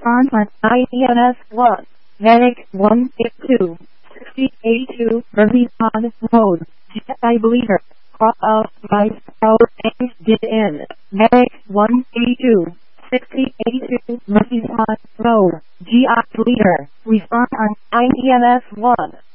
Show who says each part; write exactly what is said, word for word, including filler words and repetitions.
Speaker 1: Response on I E N S one. Medic one eighty-two. sixty eighty-two. Mercy on road. Jedi bleeder. Cross out my power and get in. Medic one eighty-two. sixty eighty-two. Mercy on road. G I bleeder. Response on I E N S one.